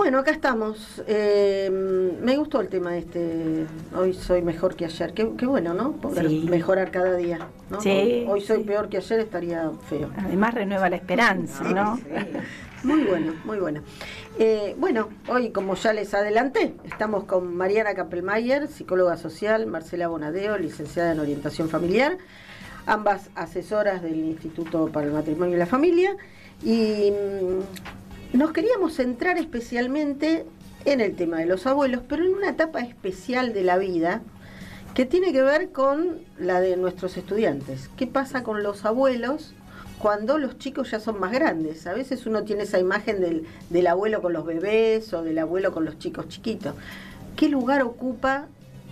Bueno, acá estamos. Me gustó el tema este. Hoy soy mejor que ayer. Qué bueno, ¿no? Poder mejorar cada día, ¿no? Sí, hoy soy sí. peor que ayer, estaría feo. Además renueva la esperanza, Sí, ¿no? sí. Muy bueno, muy bueno. Bueno, hoy, como ya les adelanté, estamos con Mariana Kappelmayer, psicóloga social, Marcela Bonadeo, licenciada en orientación familiar, ambas asesoras del Instituto para el Matrimonio y la Familia, y nos queríamos centrar especialmente en el tema de los abuelos, pero en una etapa especial de la vida que tiene que ver con la de nuestros estudiantes. ¿Qué pasa con los abuelos cuando los chicos ya son más grandes? A veces uno tiene esa imagen del abuelo con los bebés o del abuelo con los chicos chiquitos. ¿Qué lugar ocupa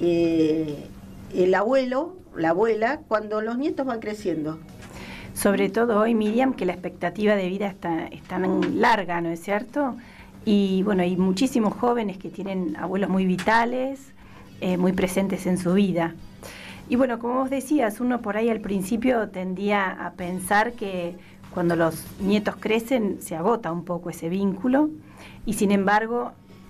el abuelo, la abuela, cuando los nietos van creciendo? Sobre todo hoy, Miriam, que la expectativa de vida está tan larga, ¿no es cierto? Y bueno, hay muchísimos jóvenes que tienen abuelos muy vitales, muy presentes en su vida. Y bueno, como vos decías, uno por ahí al principio tendía a pensar que cuando los nietos crecen se agota un poco ese vínculo, y sin embargo,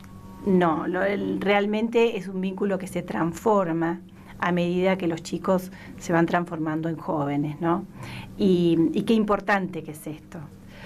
no, realmente es un vínculo que se transforma a medida que los chicos se van transformando en jóvenes, ¿no? Y qué importante que es esto,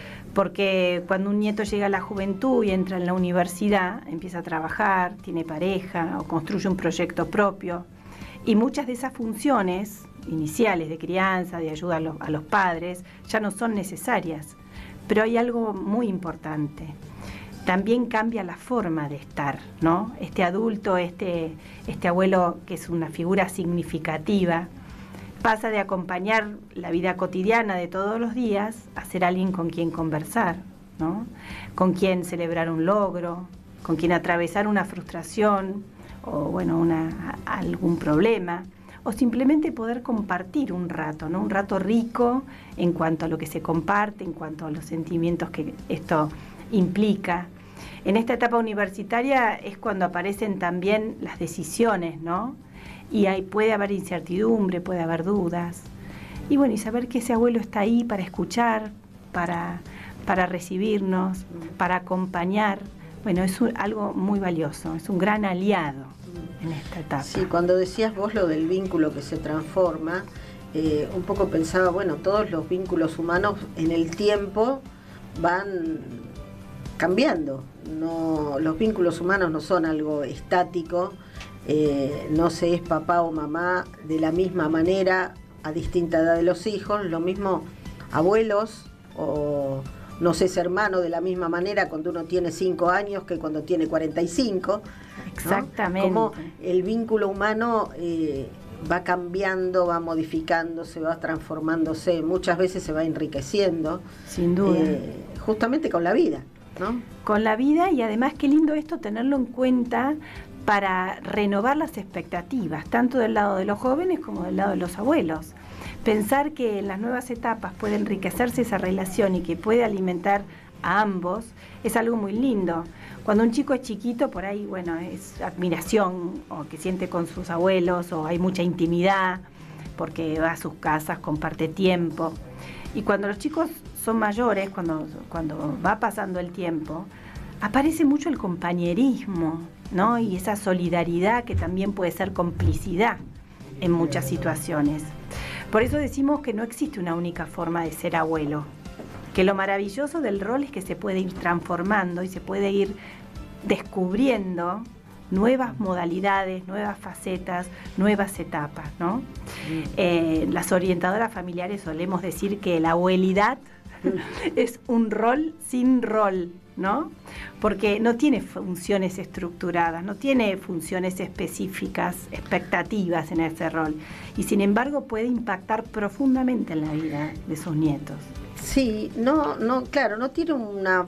porque cuando un nieto llega a la juventud y entra en la universidad, empieza a trabajar, tiene pareja o construye un proyecto propio, y muchas de esas funciones iniciales de crianza, de ayuda a los padres, ya no son necesarias. Pero hay algo muy importante. También cambia la forma de estar, ¿no? Este adulto, este abuelo, que es una figura significativa, pasa de acompañar la vida cotidiana de todos los días a ser alguien con quien conversar, ¿no? Con quien celebrar un logro, con quien atravesar una frustración o bueno, algún problema, o simplemente poder compartir un rato, ¿no? Un rato rico en cuanto a lo que se comparte, en cuanto a los sentimientos que esto implica. En esta etapa universitaria es cuando aparecen también las decisiones, ¿no? Y ahí puede haber incertidumbre, puede haber dudas. Y bueno, y saber que ese abuelo está ahí para escuchar, para recibirnos, para acompañar, bueno, es algo muy valioso, es un gran aliado en esta etapa. Sí, cuando decías vos lo del vínculo que se transforma, un poco pensaba, bueno, todos los vínculos humanos en el tiempo van cambiando. No, los vínculos humanos no son algo estático, no se es papá o mamá de la misma manera a distinta edad de los hijos, lo mismo abuelos o no sé, es hermano de la misma manera cuando uno tiene 5 años que cuando tiene 45. Exactamente. ¿No? Como el vínculo humano va cambiando, va modificándose, va transformándose, muchas veces se va enriqueciendo. Sin duda. Justamente con la vida, ¿no? Con la vida, y además qué lindo esto tenerlo en cuenta para renovar las expectativas, tanto del lado de los jóvenes como del lado de los abuelos. Pensar que en las nuevas etapas puede enriquecerse esa relación y que puede alimentar a ambos es algo muy lindo. Cuando un chico es chiquito, por ahí, bueno, es admiración o que siente con sus abuelos, o hay mucha intimidad porque va a sus casas, comparte tiempo. Y cuando los chicos son mayores, cuando va pasando el tiempo, aparece mucho el compañerismo, ¿no? Y esa solidaridad que también puede ser complicidad en muchas situaciones. Por eso decimos que no existe una única forma de ser abuelo, que lo maravilloso del rol es que se puede ir transformando y se puede ir descubriendo nuevas modalidades, nuevas facetas, nuevas etapas, ¿no? Las orientadoras familiares solemos decir que la abuelidad es un rol sin rol, ¿no? Porque no tiene funciones estructuradas, no tiene funciones específicas, expectativas en ese rol, y sin embargo puede impactar profundamente en la vida de sus nietos. Sí, claro, no tiene una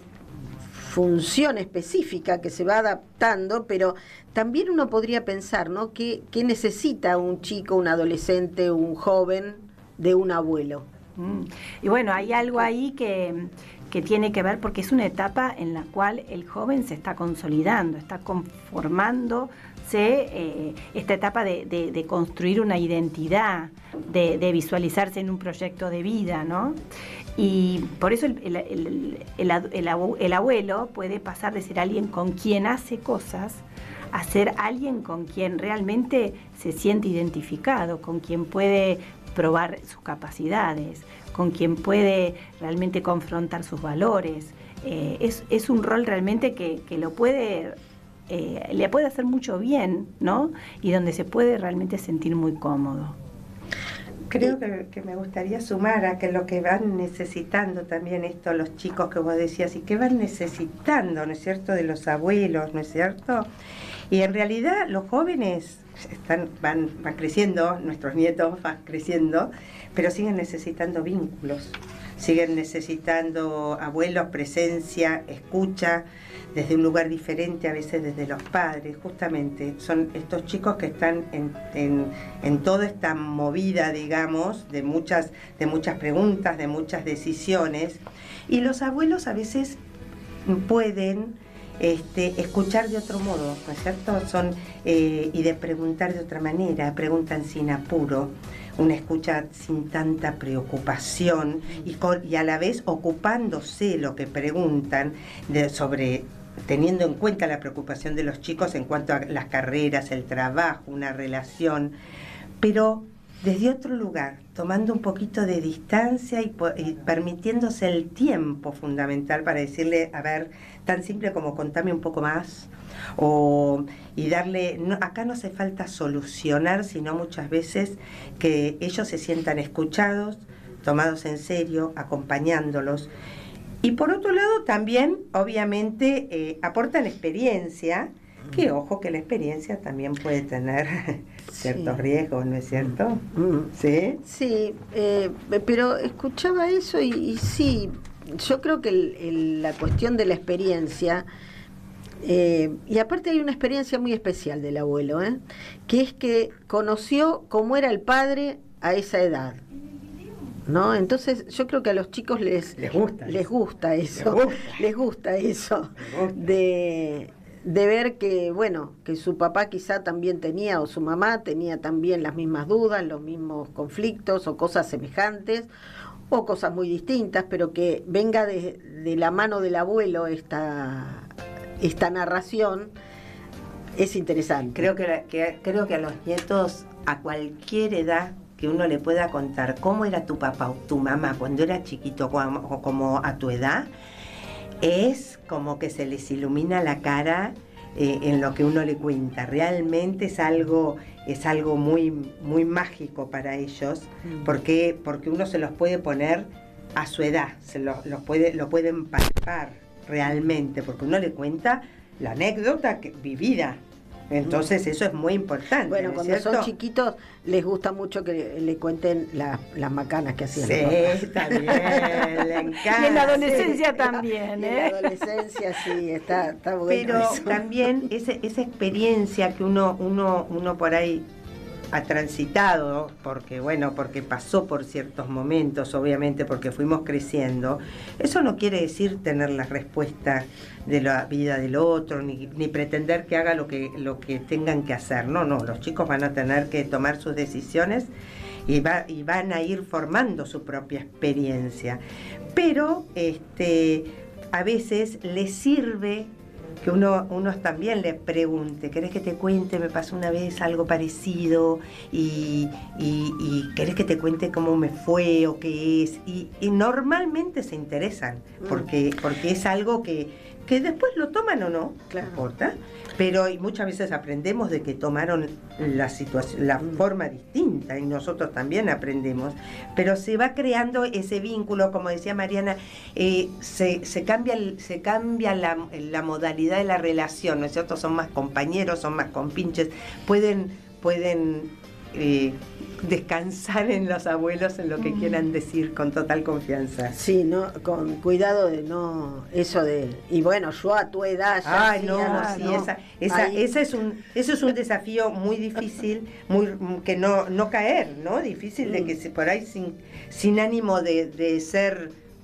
función específica que se va adaptando, pero también uno podría pensar, ¿no? ¿Qué necesita un chico, un adolescente, un joven de un abuelo? Y bueno, hay algo ahí que tiene que ver porque es una etapa en la cual el joven se está consolidando, está conformándose, esta etapa de construir una identidad, de visualizarse en un proyecto de vida, ¿no? Y por eso el abuelo puede pasar de ser alguien con quien hace cosas a ser alguien con quien realmente se siente identificado, con quien puede probar sus capacidades, con quien puede realmente confrontar sus valores. Es un rol realmente que lo puede, le puede hacer mucho bien, ¿no? Y donde se puede realmente sentir muy cómodo. Creo que me gustaría sumar a que lo que van necesitando también esto, los chicos que vos decías, y que van necesitando, ¿no es cierto?, de los abuelos, ¿no es cierto? Y en realidad los jóvenes van creciendo, nuestros nietos van creciendo, pero siguen necesitando vínculos, siguen necesitando abuelos, presencia, escucha, desde un lugar diferente, a veces desde los padres. Justamente son estos chicos que están en toda esta movida, digamos, de muchas preguntas, de muchas decisiones, y los abuelos a veces pueden escuchar de otro modo, ¿no es cierto? Y de preguntar de otra manera, preguntan sin apuro, una escucha sin tanta preocupación y a la vez ocupándose lo que preguntan teniendo en cuenta la preocupación de los chicos en cuanto a las carreras, el trabajo, una relación, pero desde otro lugar, tomando un poquito de distancia y permitiéndose el tiempo fundamental para decirle, a ver, tan simple como contame un poco más, y darle, acá no hace falta solucionar, sino muchas veces que ellos se sientan escuchados, tomados en serio, acompañándolos. Y por otro lado también, obviamente, aportan experiencia, que ojo que la experiencia también puede tener ciertos riesgos, ¿no es cierto? ¿Sí? Sí, pero escuchaba eso y sí, yo creo que la cuestión de la experiencia, y aparte hay una experiencia muy especial del abuelo, que es que conoció cómo era el padre a esa edad, ¿no? Entonces yo creo que a los chicos les gusta eso de ver que, bueno, que su papá quizá también tenía, o su mamá tenía también las mismas dudas, los mismos conflictos o cosas semejantes o cosas muy distintas, pero que venga de la mano del abuelo esta narración es interesante. Creo que a los nietos, a cualquier edad que uno le pueda contar cómo era tu papá o tu mamá cuando era chiquito o como a tu edad, es como que se les ilumina la cara en lo que uno le cuenta. Realmente es algo muy, muy mágico para ellos, porque uno se los puede poner a su edad, lo pueden palpar realmente, porque uno le cuenta la anécdota vivida. Entonces eso es muy importante. Bueno, ¿no cuando es cierto? son chiquitos les gusta mucho que le cuenten las macanas que hacían. Sí, está bien, le encanta. Y en la adolescencia también, Y en la adolescencia sí, está bueno. Pero eso. también esa experiencia que uno por ahí ha transitado, porque pasó por ciertos momentos, obviamente, porque fuimos creciendo, eso no quiere decir tener la respuesta de la vida del otro, ni pretender que haga lo que tengan que hacer. No, los chicos van a tener que tomar sus decisiones y van a ir formando su propia experiencia. Pero a veces les sirve que uno también le pregunte, ¿querés que te cuente? Me pasó una vez algo parecido y ¿querés que te cuente cómo me fue o qué es? Y normalmente se interesan, porque es algo que después lo toman o no, claro, no importa, pero muchas veces aprendemos de que tomaron la forma distinta y nosotros también aprendemos, pero se va creando ese vínculo, como decía Mariana, se cambia la modalidad de la relación, ¿no es cierto? Son más compañeros, son más compinches, pueden descansar en los abuelos en lo que quieran decir con total confianza. Sí, no, con cuidado de no eso de y bueno, yo a tu edad ya ese es un desafío muy difícil, que no caer, ¿no? Difícil de que por ahí sin ánimo de ser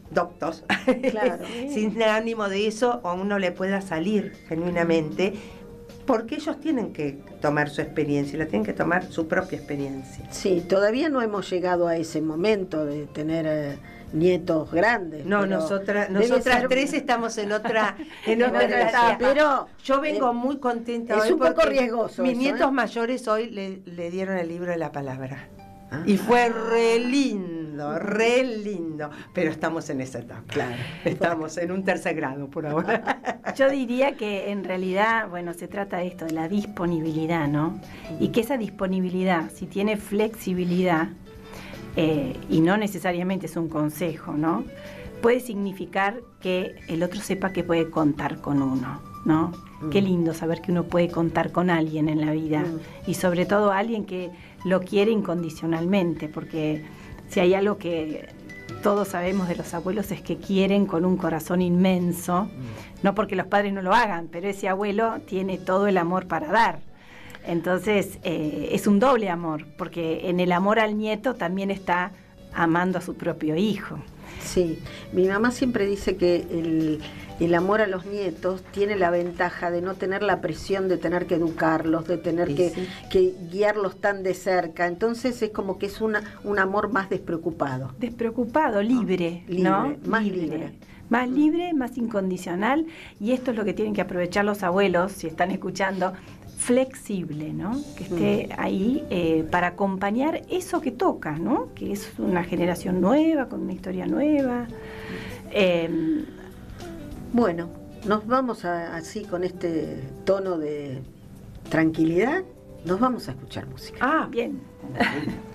doctos, Claro. sin ánimo de eso a uno le pueda salir genuinamente, porque ellos tienen que tomar su experiencia, la tienen que tomar su propia experiencia. Sí, todavía no hemos llegado a ese momento de tener nietos grandes. No, pero nosotras debe ser- tres estamos en otra Bueno, etapa. pero Yo vengo muy contenta es hoy un poco porque riesgoso mis eso, nietos ¿eh? mayores hoy le dieron el libro de la palabra. Ah. Y fue re lindo, pero estamos en esa etapa. Claro. Estamos en un tercer grado por ahora. Yo diría que en realidad, bueno, se trata de esto, de la disponibilidad, ¿no? Y que esa disponibilidad, si tiene flexibilidad, y no necesariamente es un consejo, ¿no? Puede significar que el otro sepa que puede contar con uno, ¿no? Qué lindo saber que uno puede contar con alguien en la vida, y sobre todo alguien que lo quiere incondicionalmente, porque si hay algo que todos sabemos de los abuelos es que quieren con un corazón inmenso, no porque los padres no lo hagan, pero ese abuelo tiene todo el amor para dar. Entonces es un doble amor, porque en el amor al nieto también está amando a su propio hijo. Sí, mi mamá siempre dice que el amor a los nietos tiene la ventaja de no tener la presión de tener que educarlos, de tener que guiarlos tan de cerca. Entonces es como que es un amor más despreocupado. Despreocupado, libre, ¿no? Más libre. Más libre, más incondicional, y esto es lo que tienen que aprovechar los abuelos, si están escuchando, flexible, ¿no? Que esté ahí para acompañar eso que toca, ¿no? Que es una generación nueva, con una historia nueva. Bueno, nos vamos así con este tono de tranquilidad, nos vamos a escuchar música. Bien.